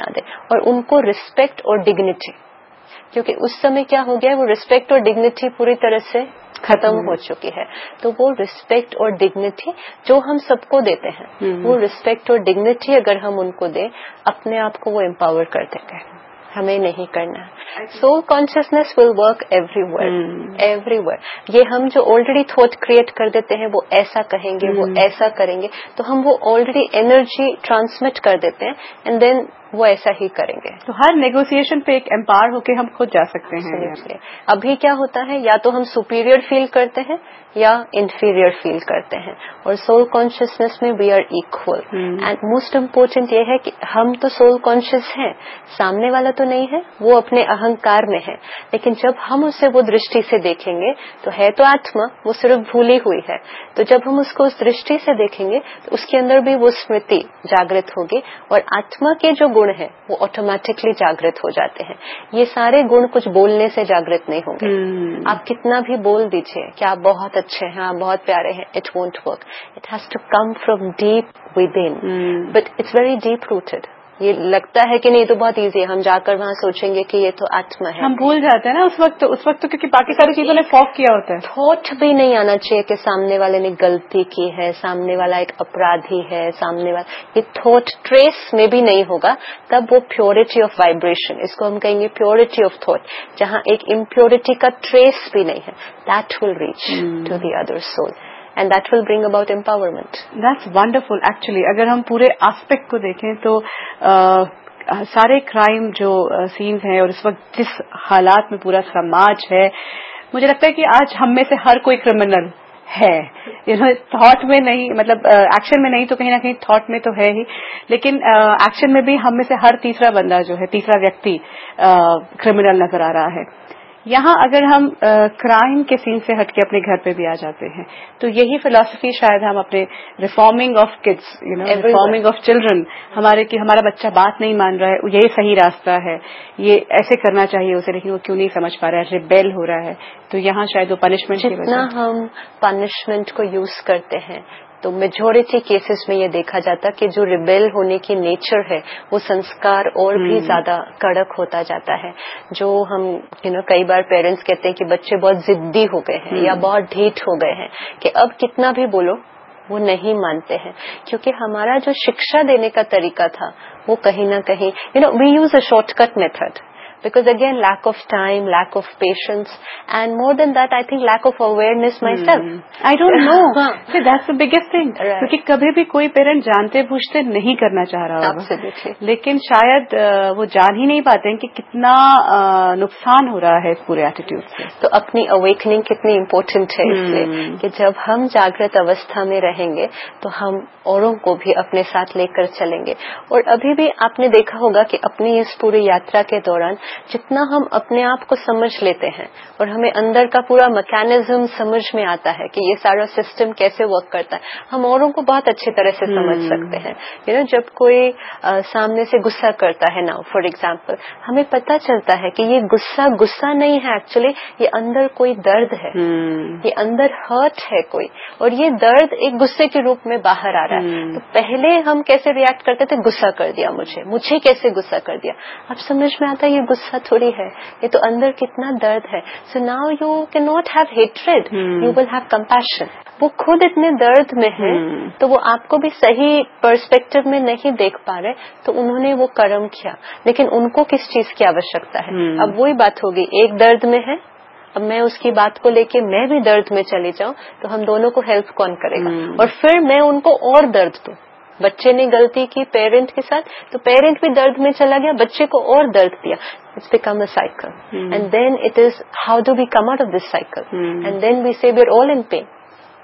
बता दें, और उनको रिस्पेक्ट और डिग्निटी, क्योंकि उस समय क्या हो गया, वो रिस्पेक्ट और डिग्निटी पूरी तरह से खत्म हो चुकी है। तो वो रिस्पेक्ट और डिग्निटी जो हम सबको देते हैं, वो रिस्पेक्ट और डिग्निटी अगर हम उनको दें, अपने आप को वो एम्पावर कर देते हैं, हमें नहीं करना। Soul consciousness will work everywhere, everywhere. ये हम जो ऑलरेडी थॉट क्रिएट कर देते हैं, वो ऐसा कहेंगे, वो ऐसा करेंगे, तो हम वो ऑलरेडी एनर्जी ट्रांसमिट कर देते हैं, एंड देन वो ऐसा ही करेंगे। तो हर नेगोशिएशन पे एक एम्पावर होके हम खुद जा सकते हैं। अभी क्या होता है, या तो हम सुपीरियर फील करते हैं या इंफीरियर फील करते हैं, और सोल कॉन्शियसनेस में we are equal. And most important ये है कि हम तो सोल कॉन्शियस हैं, सामने वाला तो नहीं है, वो अपने अहंकार में है, लेकिन जब हम उसे वो दृष्टि से देखेंगे तो है तो आत्मा, वो सिर्फ भूली हुई है। तो जब हम उसको उस दृष्टि से देखेंगे तो उसके अंदर भी वो स्मृति जागृत होगी, और आत्मा के जो गुण है वो ऑटोमेटिकली जागृत हो जाते हैं। ये सारे गुण कुछ बोलने से जागृत नहीं होंगे। आप कितना भी बोल दीजिए कि आप बहुत अच्छे हैं, आप बहुत प्यारे हैं, it won't work. It has to come from deep with in, but it's very deep rooted. ये लगता है कि नहीं तो बहुत इजी है, हम जाकर वहां सोचेंगे कि ये तो आत्मा है, हम भूल जाते हैं ना उस वक्त तो क्योंकि बाकी सारी चीजों ने फॉक किया होता है। थॉट भी नहीं आना चाहिए कि सामने वाले ने गलती की है, सामने वाला एक अपराधी है, सामने वाला, ये थॉट ट्रेस में भी नहीं होगा। तब वो प्योरिटी ऑफ वाइब्रेशन, इसको हम कहेंगे प्योरिटी ऑफ थॉट, जहां एक इम्प्योरिटी का ट्रेस भी नहीं है, that will reach to the other soul, and that will bring about empowerment. That's wonderful actually. अगर हम पूरे एस्पेक्ट को देखें तो सारे क्राइम जो सीन्स हैं और इस वक्त जिस हालात में पूरा समाज है, मुझे लगता है कि आज हम में से हर कोई क्रिमिनल है। थॉट में नहीं, मतलब एक्शन में नहीं तो कहीं ना कहीं थॉट में तो है ही, लेकिन एक्शन में भी हम में से हर तीसरा बंदा जो है, तीसरा व्यक्ति क्रिमिनल नजर आ रहा है। यहाँ अगर हम क्राइम के सीन से हटके अपने घर पे भी आ जाते हैं, तो यही फिलॉसफी शायद हम अपने reforming of kids, reforming of children, हमारे कि हमारा बच्चा बात नहीं मान रहा है, यही सही रास्ता है, ये ऐसे करना चाहिए उसे, लेकिन वो क्यों नहीं समझ पा रहा है, रिबेल हो रहा है, तो यहाँ शायद वो पनिशमेंट की वजह, जितना हम पनिशमेंट को यूज करते हैं, तो मेजॉरिटी केसेस में ये देखा जाता कि जो रिबेल होने की नेचर है, वो संस्कार और भी ज्यादा कड़क होता जाता है। जो हम कई बार पेरेंट्स कहते हैं कि बच्चे बहुत जिद्दी हो गए हैं या बहुत ढीठ हो गए हैं, कि अब कितना भी बोलो वो नहीं मानते हैं, क्योंकि हमारा जो शिक्षा देने का तरीका था वो कहीं ना कहीं we use a shortcut method, because again lack of time, lack of patience, and more than that I think lack of awareness myself. I don't know. See, that's the biggest thing. क्योंकि कभी भी कोई parent जानते बूझते नहीं करना चाह रहा होगा, Absolutely. लेकिन शायद वो जान ही नहीं पाते हैं कि कितना नुकसान हो रहा है इस पूरे एटीट्यूड से। तो अपनी अवेकनिंग कितनी इम्पोर्टेंट है इसलिए कि जब हम जागृत अवस्था में रहेंगे तो हम औरों को भी अपने साथ लेकर चलेंगे। और अभी भी आपने देखा होगा कि अपनी इस पूरी यात्रा के दौरान जितना हम अपने आप को समझ लेते हैं और हमें अंदर का पूरा मैकेनिज्म समझ में आता है कि ये सारा सिस्टम कैसे वर्क करता है, हम औरों को बहुत अच्छी तरह से समझ सकते हैं। जब कोई सामने से गुस्सा करता है ना, फॉर एग्जाम्पल, हमें पता चलता है कि ये गुस्सा नहीं है, एक्चुअली ये अंदर कोई दर्द है, ये अंदर हर्ट है कोई, और ये दर्द एक गुस्से के रूप में बाहर आ रहा है। तो पहले हम कैसे रिएक्ट करते थे, गुस्सा कर दिया, मुझे कैसे गुस्सा कर दिया। अब समझ में आता है ये गुस्सा थोड़ी है, ये तो अंदर कितना दर्द है। So now you can not have hatred, you will have compassion. वो खुद इतने दर्द में है तो वो आपको भी सही पर्सपेक्टिव में नहीं देख पा रहे, तो उन्होंने वो कर्म किया, लेकिन उनको किस चीज की आवश्यकता है। अब वही बात होगी, एक दर्द में है, अब मैं उसकी बात को लेके मैं भी दर्द में चली जाऊं तो हम दोनों को हेल्प कौन करेगा, और फिर मैं उनको और दर्द दूं। बच्चे ने गलती की पेरेंट के साथ, तो पेरेंट भी दर्द में चला गया, बच्चे को और दर्द दिया। It's become a cycle, and then it is how do we come out of this cycle? And then we say we're all in pain.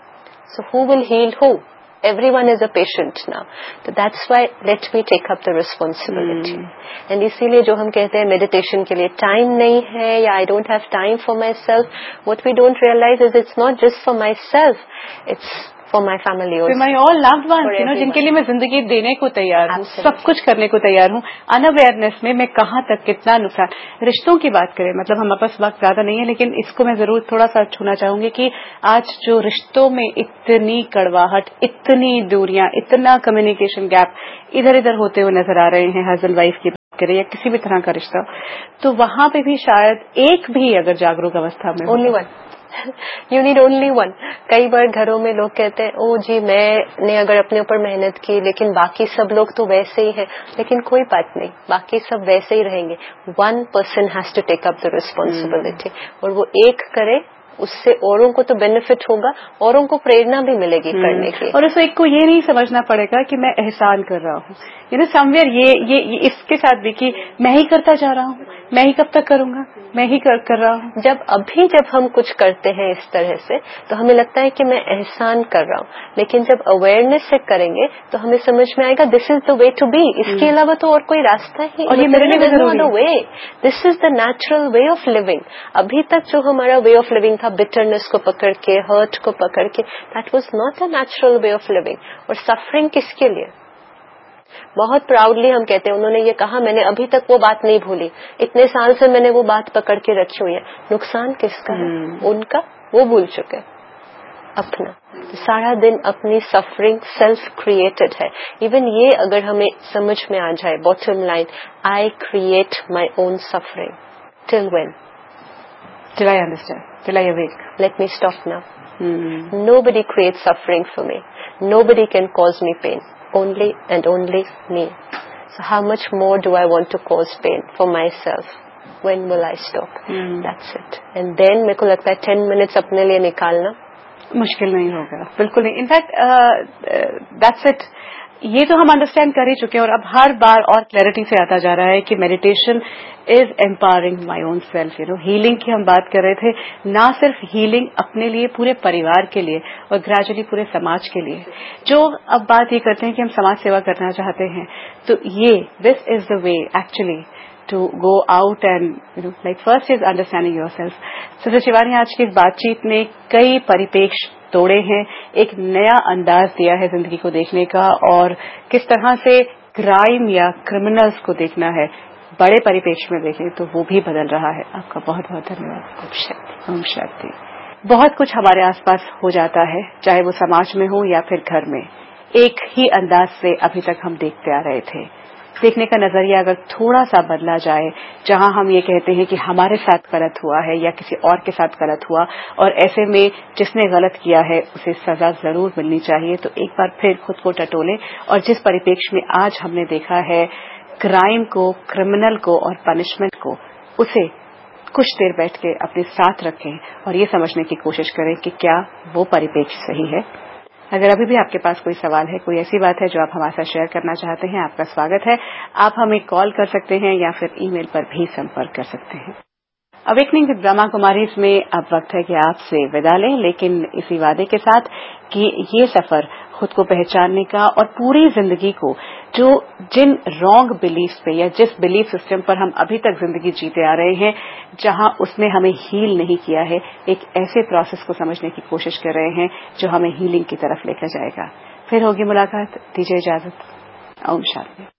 So who will heal who? Everyone is a patient now. So that's why let me take up the responsibility. And इसीलिए जो हम कहते हैं meditation के लिए time नहीं है या I don't have time for myself, what we don't realize is it's not just for myself, it's for my family also. For my all loved ones, जिनके लिए मैं जिंदगी देने को तैयार हूँ, सब कुछ करने को तैयार हूँ। अनअवेयरनेस में मैं कहाँ तक कितना नुकसान। रिश्तों की बात करें, मतलब हमारे पास वक्त ज्यादा नहीं है, लेकिन इसको मैं जरूर थोड़ा सा छूना चाहूंगी कि आज जो रिश्तों में इतनी कड़वाहट, इतनी दूरियां, इतना कम्युनिकेशन गैप इधर इधर होते हुए नजर आ रहे हैं हस्बैंड वाइफ की करे या किसी भी तरह का रिश्ता हो, तो वहां पे भी शायद एक भी अगर जागरूक अवस्था में only one, you need only one. कई बार घरों में लोग कहते हैं ओ जी मैंने अगर अपने ऊपर मेहनत की लेकिन बाकी सब लोग तो वैसे ही हैं, लेकिन कोई बात नहीं, बाकी सब वैसे ही रहेंगे। One person has to take up the responsibility, और वो एक करे, उससे औरों को तो बेनिफिट होगा, औरों को प्रेरणा भी मिलेगी करने की। और उस एक को ये नहीं समझना पड़ेगा कि मैं एहसान कर रहा हूँ, समवेयर ये इसके साथ भी कि मैं ही करता जा रहा हूँ, मैं ही कब तक करूंगा, मैं ही कर रहा हूँ। जब हम कुछ करते हैं इस तरह से तो हमें लगता है कि मैं एहसान कर रहा हूँ, लेकिन जब अवेयरनेस से करेंगे तो हमें समझ में आएगा this is the way to be, इसके अलावा तो और कोई रास्ता ही, और ये मेरे लिए जरूरी है। वे, this is the natural way of living. अभी तक जो हमारा वे ऑफ लिविंग था, बिटरनेस को पकड़ के, हर्ट को पकड़ के, that was not a natural way of living. और सफरिंग किसके लिए? बहुत प्राउडली हम कहते हैं उन्होंने ये कहा, मैंने अभी तक वो बात नहीं भूली, इतने साल से मैंने वो बात पकड़ के रखी हुई है। नुकसान किसका है? उनका, वो भूल चुके, अपना। तो सारा दिन अपनी सफरिंग सेल्फ क्रिएटेड है। इवन ये अगर हमें समझ में आ जाए, bottom line, I create my own suffering. Till when? Till I understand, till I awake. Let me stop now. Nobody creates suffering for me. Nobody can cause me pain. Only and only me. So how much more do I want to cause pain for myself? When will I stop? That's it. And then मेरे को लगता है 10 minutes अपने लिए निकालना मुश्किल नहीं होगा, बिल्कुल नहीं। इनफैक्ट दैट्स इट, ये तो हम अंडरस्टैंड कर ही चुके हैं, और अब हर बार और क्लैरिटी से आता जा रहा है कि meditation is empowering my own self. Healing की हम बात कर रहे थे, ना सिर्फ हीलिंग अपने लिए, पूरे परिवार के लिए और ग्रेजुअली पूरे समाज के लिए। जो अब बात ये करते हैं कि हम समाज सेवा करना चाहते हैं, तो ये this is the way actually to go out and like first is understanding yourself. So Shivani, आज की इस बातचीत ने कई परिप्रेक्ष्य तोड़े हैं, एक नया अंदाज दिया है जिंदगी को देखने का, और किस तरह से क्राइम या क्रिमिनल्स को देखना है बड़े परिप्रेक्ष्य में देखें तो वो भी बदल रहा है। आपका बहुत बहुत धन्यवाद। ओम शांति। बहुत कुछ हमारे आसपास हो जाता है, चाहे वो समाज में हो या फिर घर में, एक ही अंदाज से अभी तक हम देखते आ रहे थे। देखने का नजरिया अगर थोड़ा सा बदला जाए, जहां हम ये कहते हैं कि हमारे साथ गलत हुआ है या किसी और के साथ गलत हुआ, और ऐसे में जिसने गलत किया है उसे सजा जरूर मिलनी चाहिए, तो एक बार फिर खुद को टटोलें, और जिस परिप्रेक्ष्य में आज हमने देखा है क्राइम को, क्रिमिनल को और पनिशमेंट को, उसे कुछ देर बैठ के अपने साथ रखें और ये समझने की कोशिश करें कि क्या वो परिप्रेक्ष्य सही है। अगर अभी भी आपके पास कोई सवाल है, कोई ऐसी बात है जो आप हमारे साथ शेयर करना चाहते हैं, आपका स्वागत है। आप हमें कॉल कर सकते हैं या फिर ईमेल पर भी संपर्क कर सकते हैं। अवेकनिंग विद ब्रह्मा कुमारीज में अब वक्त है कि आपसे विदा लें, लेकिन इसी वादे के साथ कि ये सफर खुद को पहचानने का और पूरी जिंदगी को जिन रॉन्ग बिलीफ पे या जिस बिलीफ सिस्टम पर हम अभी तक जिंदगी जीते आ रहे हैं, जहां उसने हमें हील नहीं किया है, एक ऐसे प्रोसेस को समझने की कोशिश कर रहे हैं जो हमें हीलिंग की तरफ लेकर जाएगा। फिर होगी मुलाकात, दीजिए इजाजत। ओम शांति।